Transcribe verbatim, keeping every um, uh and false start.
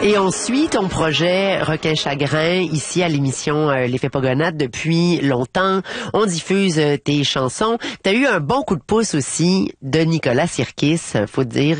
Et on suit ton projet Requin Chagrin ici à l'émission euh, L'Effet Pogonade depuis longtemps. On diffuse euh, tes chansons. Tu as eu un bon coup de pouce aussi de Nicolas Sirkis, faut dire